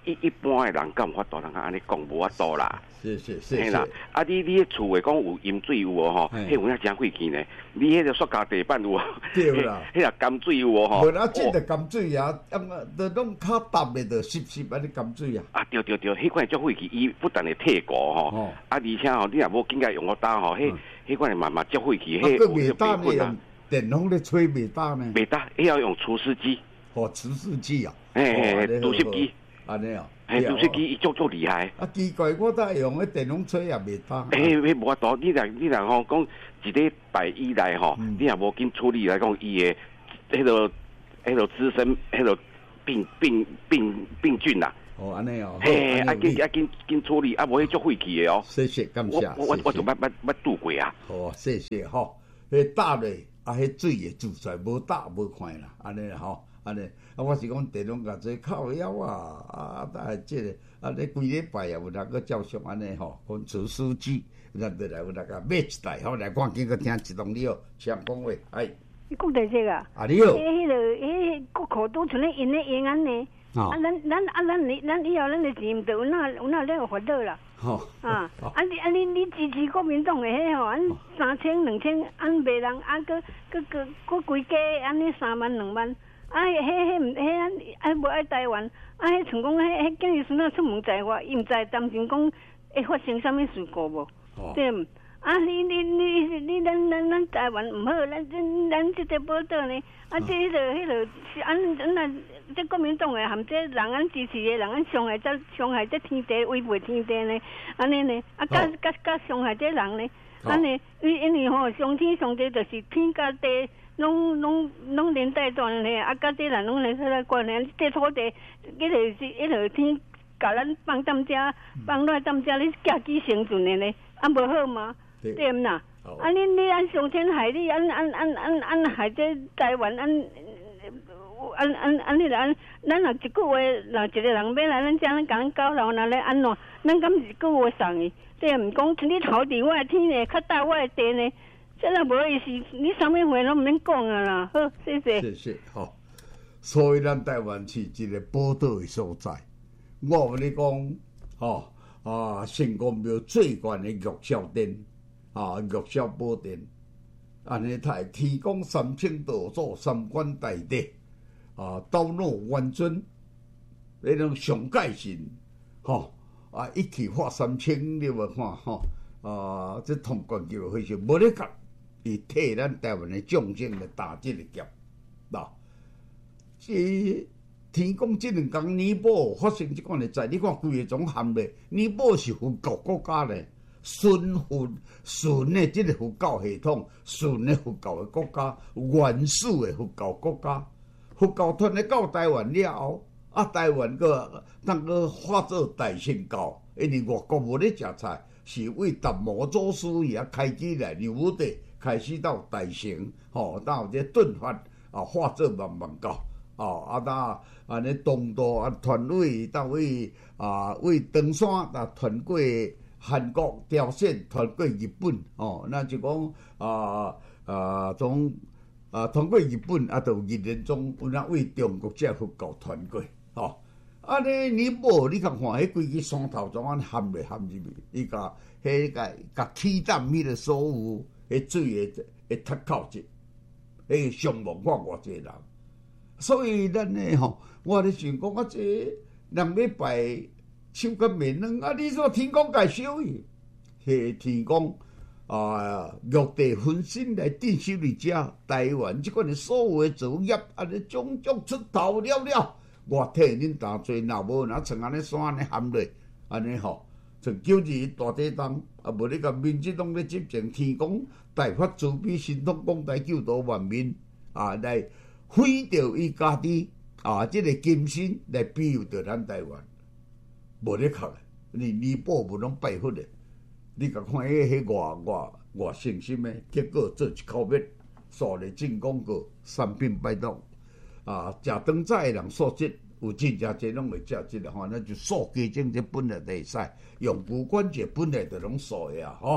一一般的人敢有法度通安尼讲无法度啦。 是是是。 嘿啦，啊你你厝诶讲有饮水有无吼？迄有影真费钱呢。你迄个塑胶地板有无？ 对啦。 迄个甘水有无吼？ 无啦，即个甘水啊，啊，都拢较淡的，就湿湿安尼甘水啊。 啊对对对，迄款足费钱，伊不但会退锅吼，啊而且吼，你若无紧甲用我打吼，迄迄款嘛嘛足费钱，迄有袂打呢？电风咧吹袂打呢？ 袂打，迄要用除湿机。 哦，除湿机啊。 嘿嘿，除湿机。 安尼哦。 嘿，除湿机伊足足厉害。 啊，奇怪，我都会用迄电风吹也袂打。 嘿，迄无法度，你若你若吼讲一礼拜以内吼，你若无紧处理来讲，伊诶迄个迄个滋生迄个病病病病菌啦。 哦，安尼哦。 嘿，啊紧啊紧紧处理，啊无迄足费气诶哦。 谢谢，感谢。 我我我就捌捌捌拄过啊。 哦，谢谢吼。迄打咧，啊，迄水会注出来，无打无看啦，安尼吼。安尼，啊，我是讲电拢甲做靠腰啊，啊，但系即个，啊，你规礼拜也有人个照常安尼吼，讲除湿机，咱得来有人个买一台，好来赶紧个听一段了，想讲话，哎。 你讲第这个？ 啊，你好。 迄迄个，迄国库都像咧因咧用安尼，啊，咱咱啊，咱你咱以后咱的钱毋得有哪有哪了有法度啦。 吼。 啊，啊你啊你你支持国民党的迄吼，安三千两千，安卖人啊，搁搁搁搁规家安尼三万两万。啊，迄迄毋迄啊，无爱台湾，啊，迄像讲迄迄囝儿孙仔出门在外，伊毋知担心讲会发生啥物事故无？对毋？啊，你你你你咱咱咱台湾毋好，咱咱咱即个报道呢，啊，即迄个迄个是安咱啊，即国民党诶含即人安支持诶人安伤害则伤害即天地违背天地呢，安尼呢，啊，甲甲甲伤害即人呢，安尼因因为吼上天上地就是天甲地。拢拢拢连带断咧，啊，甲啲人拢连起来关咧，这土地，迄个是迄个天，甲咱放担遮，放落担遮，你家己生存的咧，啊，无好吗？对毋啦？啊，你你按上天害你，按按按按按害这台湾，按按按按你按，咱若一句话，若一个人要来咱遮，咱甲咱交流，若咧安怎？咱敢一句话送伊？对毋？讲你头伫我的天呢，较大我的地呢？这个无意思，你啥物话拢毋免讲啊啦，好，谢谢。 谢谢，好。所以咱台湾是一个宝岛的所在。我跟你讲，吼啊，成功庙最悬的玉箫殿，啊，玉箫宝殿，安尼它会提供三清道祖、三观大帝，啊，斗罗元尊，迄种上界神，吼啊，一气化三清，你有看吼啊，这通关就非常无咧讲。伊替咱台湾的众生来打这个劫，嗱，即天公即两天尼泊尔发生即款的灾，你看规个种含咧，尼泊尔是佛教国家咧，纯佛纯的即个佛教系统，纯的佛教的国家，原始的佛教国家，佛教传来到台湾了后，啊，台湾个当个化作大乘教，因为外国无咧食菜，是为达摩祖师伊啊开起来牛武地。开始到大乘，吼，到这顿法啊，化作万万教，哦，啊，到安尼东道啊，传位到位啊，为登山啊，传过韩国、朝鲜，传过日本，哦，那就讲啊啊，从啊传过日本啊，到日莲宗，有那为中国这佛教传过，吼，安尼你无你看看，迄规个山头怎安含来含入去，伊甲迄个甲起淡迄个所有。迄水会会脱口者，迄上望看偌济人，所以咱呢吼，我咧想讲啊，这人要拜手甲面软啊，你说天公介收伊，迄天公啊，玉帝分身来镇守你遮台湾，即款的所有的作业，安尼种种出头了了，我替恁担罪，若无若像安尼山安尼含落，安尼吼。从九二大地震，啊，无你甲民进党咧执政，天公大发慈悲，神通广大，救度万民，啊，来毁掉伊家己啊，即、這个金身来庇佑着咱台湾，无咧哭诶，你尼泊尔无拢拜佛诶，你甲看迄迄偌偌偌诚心诶，结果做一口面，所来进广告，三品拜倒，啊，食长早诶人素质。有真正侪拢会食即个吼，那就素鸡精这本来就会使，用牛关节本来就拢素的啊吼。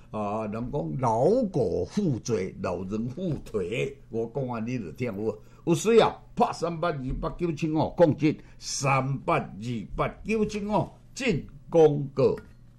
啊，人讲老狗负罪，老人负腿。我讲完你就听有，有需要拍三八二八九七五，讲真三八二八九七五进广告。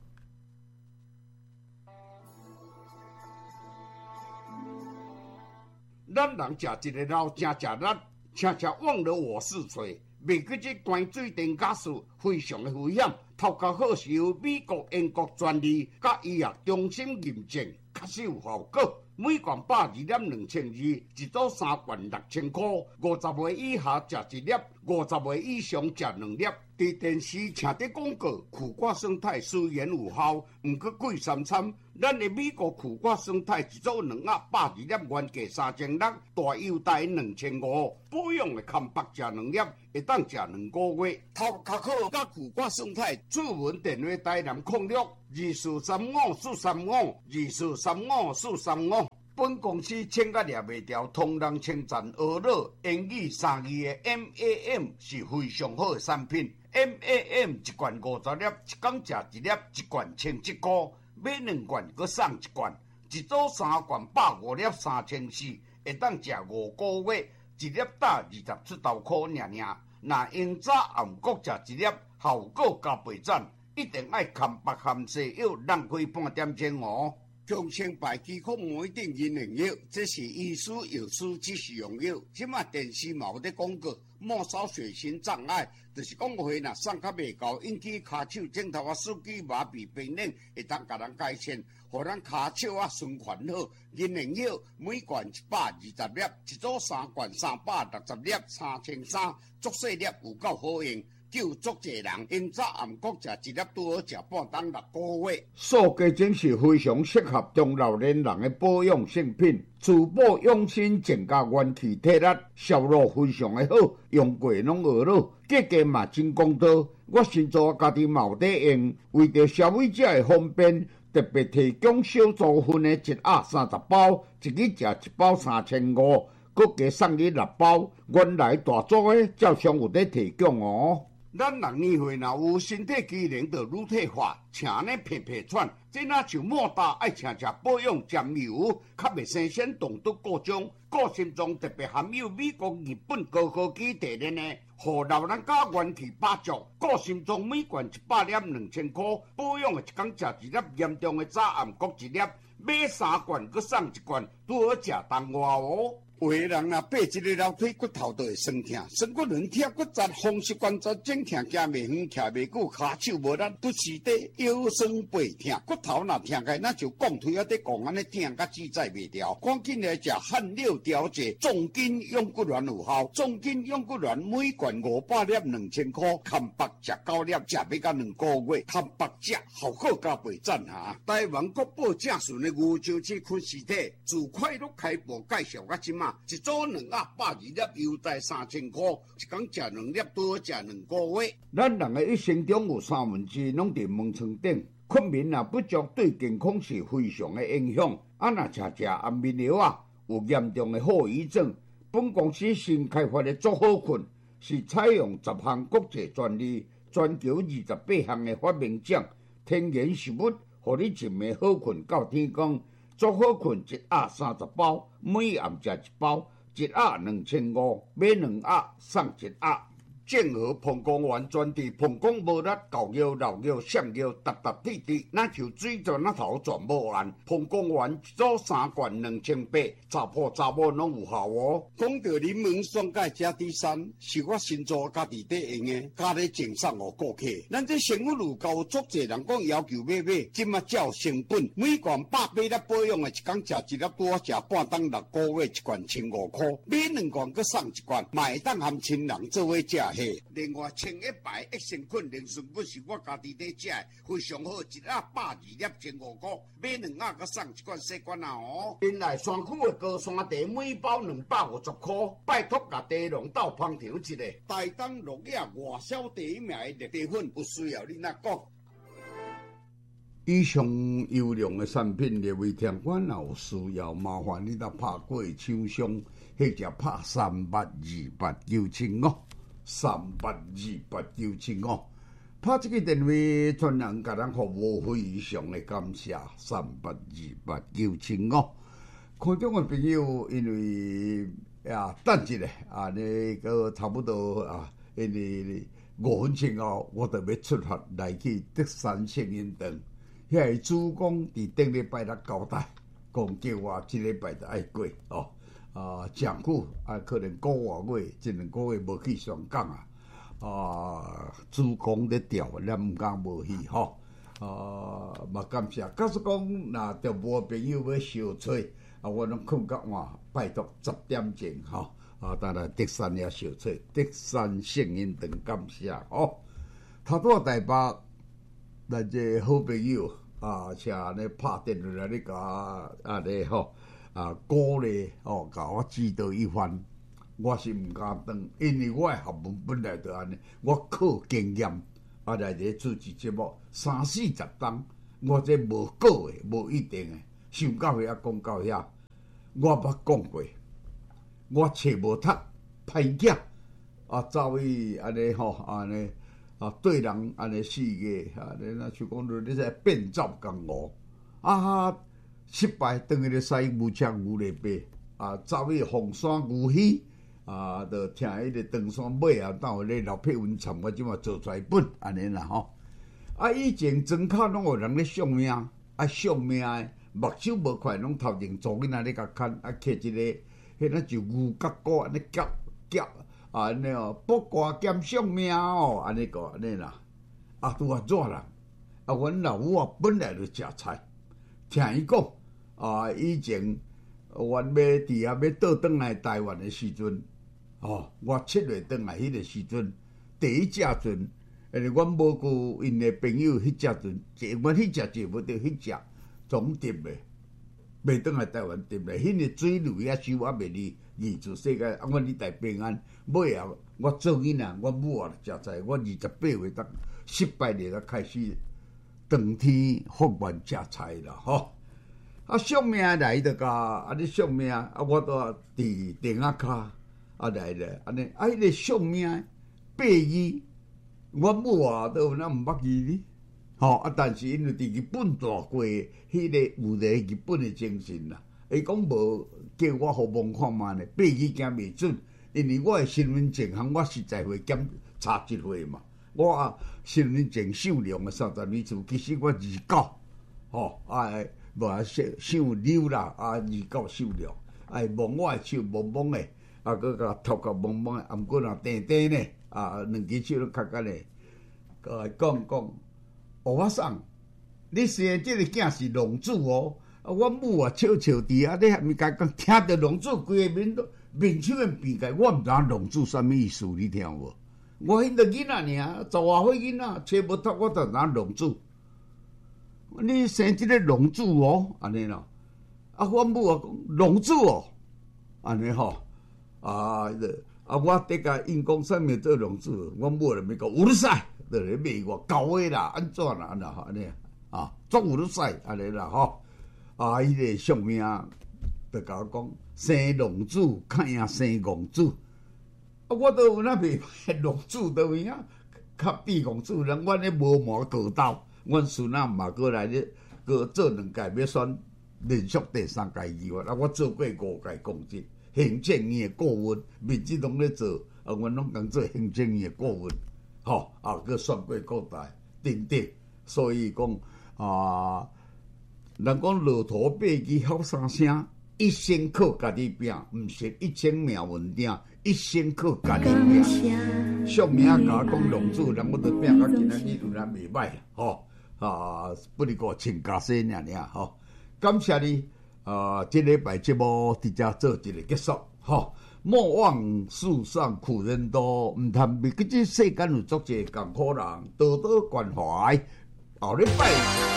咱人食一个老，真食力，常常忘了我是谁。未记这关水电假事非常的危险，头壳好是由美国、英国专利甲医药中心认证，确实有效果。每罐百二粒两千二，一组三罐六千块。五十岁以下食一粒，五十岁以上食两粒。伫电视请的广告，苦瓜生态虽然有效，毋过贵三餐。咱的美国苦瓜生态一组两盒百二粒，原价三千六，大优待两千五。保养的康白食两粒，会当食两个月。头壳好，甲苦瓜生态，主文电话台南控六二四三五四三五二四三五四三五。本公司请甲掠袂掉，通人称赞俄乐英语三字的 M A M 是非常好的产品。M A M 一罐五十粒，一工食一粒，一罐千一块，买两罐佮送一罐，一组三罐百五粒三千四，会当食五个月，一粒打二十出头块尔尔。若用早暗晡食一粒，效果加倍赞，一定爱含白含西药，浪费半点钟哦。强生牌肌壳膜一定银两药，这是医师药师指示用药。即马电视嘛有咧广告，末梢血型障碍，就是讲话若送较袂够，引起骹手指头啊、手指麻痹、病人会当甲人改善，互咱骹手啊循环好。银两药每罐一百二十粒，一组三罐三百六十粒，三千三，足细粒有够好用。救足侪人，因早暗晡食一粒，拄好食半冬六个月。塑胶精是非常适合中老年人的保养性品，除保养心增加元气体力，效果非常的好，用过拢学了，价格嘛真公道。我先做家己嘛有在用，为着消费者的方便，特别提供小组分的一盒三十包，一日食一包三千五，佮加送你六包。原来大组的照常有在提供哦。咱人年岁若有身体机能就乳退化，请呢皮皮喘，这若像莫大爱请食保养沾油，较袂生鲜动毒各种，个性中特别含有美国、日本高科技提炼的，互老人家元气百足。个性中每罐一百粒两千块，保养的一工食一粒，严重的早暗晡一粒，买三罐佮送一罐，拄好食冬瓜哦。有个人若爬一个楼梯，骨头就会酸痛，酸骨轮贴骨折，风湿关节整痛，行袂远，徛袂久，骹手无力，不时地腰酸背痛，骨头若痛开，那就讲腿啊在讲安尼痛，甲自在袂掉。赶紧来食汗六调节，重筋养骨丸有效，重筋养骨丸每罐五百粒两千块，看白食九粒，食要到两个月，看白食效果加倍赞哈！台湾国宝正顺的牛樟芝昆实体，自快乐开播介绍到即马。一组两盒百二粒，优待三千块，一工食两粒，拄好食两个月。咱人的一生中有三分之一拢伫门床顶，困眠若不足，对健康是非常的影响。啊，若食食安眠药啊，有严重的后遗症。本公司新开发的足好困，是采用十项国际专利，全球二十八项的发明奖，天然食物，互你一暝好困到天光。足好困一盒三十包，每暗食一包，一盒两千五，买两盒送一盒。正和膀胱丸专治膀胱无力、狗腰、老腰、闪腰、搭搭滴滴，那就水泉那头全无完。膀胱丸一组三罐两千八，查甫查某拢有效哦。讲到柠檬酸钙加 D 三，是我新做家己在用的，家里赠送予顾客。咱这生活路高足侪人讲要求买买，即马照成本，每罐百八粒保养的，一工食一粒拄好食半冬六个月，一罐千五块，买两罐佮送一罐，嘛会当含亲人做伙食。另外，清一排益生菌灵顺骨是我家己在食的，非常好，一盒百二粒千五块，买两盒佮送一罐细罐啊哦。原来山区的高山茶每包两百五十块，拜托甲茶农斗捧场一下，台东落叶外销第一名的茶粉，有需要你哪讲？以上优良的产品，列为听官若有需要，麻烦你到拍过厂商，或者拍三八二八九七五。三八二八九七五， 拍这个电话，全人甲咱服务非常的感谢，三八二八九七五。空中的朋友，因为啊，等一下啊，你个差不多啊，因为五分钟后，我就要出发来去德山圣婴堂。遐个主讲伫顶礼拜六交代，讲叫我即礼拜就爱过哦。啊，讲久啊，可能个月月，一两个月无去上港啊。啊，主讲咧调，咱毋敢无去吼。啊，嘛感谢。假使讲若着无朋友要相催，啊，我拢困到晚，拜托十点前吼。啊，当然德山也相催，德山圣婴堂感谢哦。头拄台北，咱这好朋友啊，请咧拍电话来咧甲啊咧吼啊鼓励哦，甲我指导一番。我是毋敢当，因为我诶学问本来就安尼，我靠经验啊来咧主持节目三四十档，我这无过诶，无一定诶，想到遐讲到遐，我捌讲过，我册无读，歹囝啊，走去安尼吼，安尼啊对人安尼四个，安尼若像讲到你在变奏共我啊失败，等于咧使牛车牛咧爬啊，走去凤山牛墟。啊，就听迄个登山尾啊，当有咧老配文唱，我即马做出来本安尼啦吼。啊，以前庄脚拢有人咧相命，啊相命诶，目睭无快，拢头前做囡仔咧甲牵，啊摕一个，迄那就牛角鼓安尼夹夹啊安尼哦，卜卦兼相命哦，安尼个安尼啦。啊，拄啊热啦，啊，阮老母啊本来就食菜，听伊讲啊，以前阮要伫遐要倒转来台湾诶时阵。哦，我七月转来迄个时阵，第一只船，诶，阮无顾因诶朋友迄只船，坐阮迄只坐无着迄只，总跌诶，袂转来台湾跌诶，迄个水路也收啊袂离，二次世界啊，阮伫大平安，尾后我做囡仔，我母啊食菜，我二十八岁当十八年才开始当天福愿食菜啦，吼。啊，相命来着甲，啊，你相命啊，我都伫顶仔骹。啊来咧，安尼啊，迄个相命八字，我母啊都有那毋捌字呢，吼啊！但是因为伫日本大过，迄个有咧日本诶精神啦。伊讲无叫我互望看嘛呢，八字惊袂准，因为我诶身份证行我十岁会检查一岁嘛，我啊身份证姓梁诶三十二次，其实我二九，吼啊无啊姓姓刘啦，啊二九姓梁，哎望我诶手望望诶。啊，佮甲头壳蒙蒙诶，啊，毋过若定定呢，啊，两只手拢较较咧，佮讲讲，学我送，你生即个囝是龙子哦，啊，我母啊笑笑伫啊，你还咪甲讲，听着龙子规个面都面手面变改，我毋知龙子啥物意思，你听无？我迄个囡仔尔，十外岁囡仔，册无读，我就知龙子。你生即个龙子哦，安尼咯，啊，我母啊讲龙子哦，安尼吼。啊，啊！我得甲因讲啥物做龙子，我母就咪讲有得使，就咧骂我搞诶啦，安怎啦？安啦安尼啊，总有得使安尼啦吼。啊，迄个相命就甲我讲生龙子，看赢生公子。啊，我都有那袂歹，龙子都有影，较比公子人，阮咧无毛过斗，阮孙仔嘛过来咧，过做两届要选连续第三届议员，啊，我做过五届公职。行政院诶顾问，民进党咧做，啊，阮拢共做行政院诶顾问，吼，啊，佮选过各代等等，所以讲啊，人讲骆驼八字晓三声，一生靠家己拼，毋是一生命运定，一生靠家己拼。俗名甲我讲龙子，人我都拼到今仔日有咱袂歹，吼，啊，不离个亲家生尔尔，吼，感谢你。啊，这礼拜节目直接做一个结束，吼！莫忘世上苦人多，毋通袂记这世间有足侪艰苦人，多多关怀。后礼拜。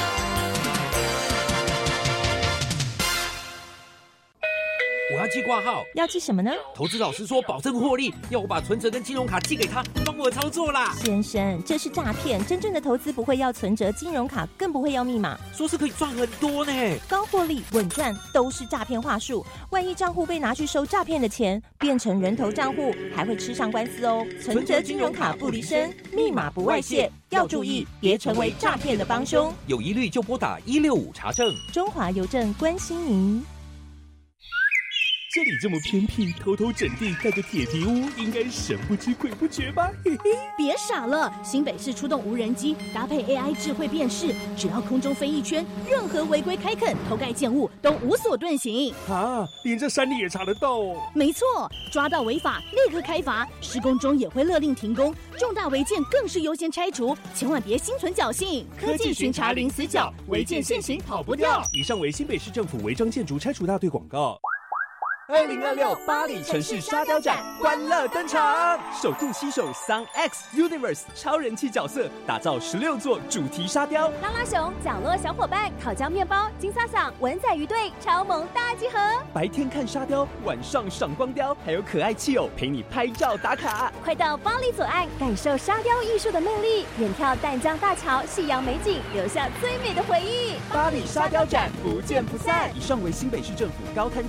我要寄挂号， 要寄什么呢？ 投资老师说保证获利，要我把存折跟金融卡寄给他，帮我操作啦。 先生，这是诈骗，真正的投资不会要存折、金融卡，更不会要密码。 说是可以赚很多呢， 高获利、稳赚都是诈骗话术。万一账户被拿去收诈骗的钱，变成人头账户，还会吃上官司哦。存折、金融卡不离身，密码不外泄。 要注意，别成为诈骗的帮凶。 有疑虑就拨打一六五查证。 中华邮政关心您。 这里这么偏僻，偷偷整地盖个铁皮屋，应该神不知鬼不觉吧？嘿嘿， 别傻了，新北市出动无人机，搭配 A I 智慧辨识，只要空中飞一圈，任何违规开垦、偷盖建物都无所遁形。 啊，连这山里也查得到哦？ 没错，抓到违法立刻开罚，施工中也会勒令停工，重大违建更是优先拆除，千万别心存侥幸。 科技巡查零死角，违建现行跑不掉。以上为新北市政府违章建筑拆除大队广告。二零二六巴黎城市沙雕展欢乐登场，首度携手 Sun X Universe 超人气角色，打造十六座主题沙雕。 拉拉熊、角落小伙伴、烤焦面包、金萨桑、文仔鱼队超萌大集合。 白天看沙雕，晚上赏光雕，还有可爱气友陪你拍照打卡。 快到巴黎左岸感受沙雕艺术的魅力，远眺淡江大桥、夕阳美景，留下最美的回忆。 巴黎沙雕展不见不散。以上为新北市政府高滩